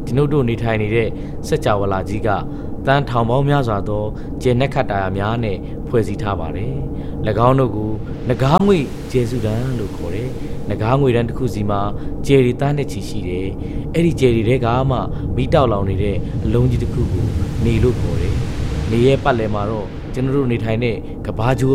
ကျွန်ုပ်တို့နေထိုင်နေတဲ့စက်ကြဝဠာကြီးကတန်းထောင်ပေါင်းများစွာသောကျယ်နက်ခတ်တာယာများနဲ့ဖွဲ့စည်းထားပါတယ်။၎င်းတို့ကိုငကားငွေကျယ်စုတန်းလို့ခေါ်တယ်။ငကားငွေတန်းတစ်ခုစီမှာကျယ်ရီတန်းနဲ့ချီရှိတယ်။အဲ့ဒီကျယ်ရီတွေကမှမိတောက်လောင်နေတဲ့အလုံးကြီးတစ်ခုကိုနေလို့ခေါ်တယ်။နေရဲ့ပတ်လည်မှာတော့ကျွန်တော်တို့နေထိုင်တဲ့ကဘာဂျို